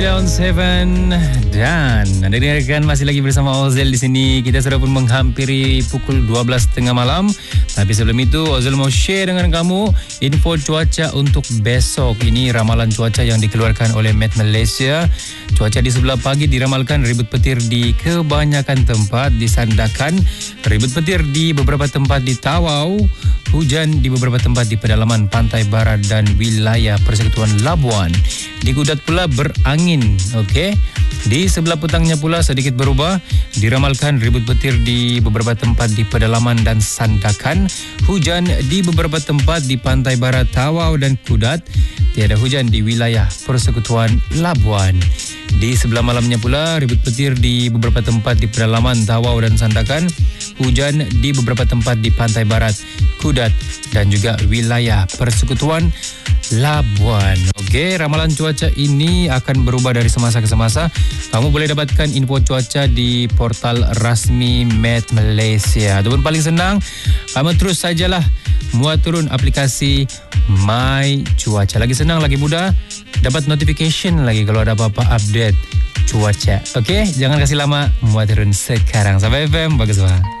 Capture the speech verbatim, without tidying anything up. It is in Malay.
Down Seven dan anda dengarkan masih lagi bersama Ozel di sini. Kita sudah pun menghampiri pukul dua belas tiga puluh malam. Tapi sebelum itu Ozel mau share dengan kamu info cuaca untuk besok. Ini ramalan cuaca yang dikeluarkan oleh Met Malaysia. Cuaca di sebelah pagi diramalkan ribut petir di kebanyakan tempat di Sandakan, ribut petir di beberapa tempat di Tawau, hujan di beberapa tempat di pedalaman pantai barat dan wilayah Persekutuan Labuan. Di Kudat pula berangin, okey. Di sebelah petangnya pula sedikit berubah, diramalkan ribut petir di beberapa tempat di pedalaman dan Sandakan, hujan di beberapa tempat di pantai barat Tawau dan Kudat, tiada hujan di wilayah Persekutuan Labuan. Di sebelah malamnya pula ribut petir di beberapa tempat di pedalaman Tawau dan Sandakan, hujan di beberapa tempat di pantai barat Kudat dan juga wilayah Persekutuan Labuan. Okey, ramalan cuaca ini akan berubah dari semasa ke semasa. Kamu boleh dapatkan info cuaca di portal rasmi Met Malaysia. Ataupun paling senang, kamu terus sajalah muat turun aplikasi My Cuaca. Lagi senang, lagi mudah, dapat notification lagi kalau ada apa-apa update cuaca. Okey, jangan kasih lama, muat turun sekarang. Sampai F M, bagus banget.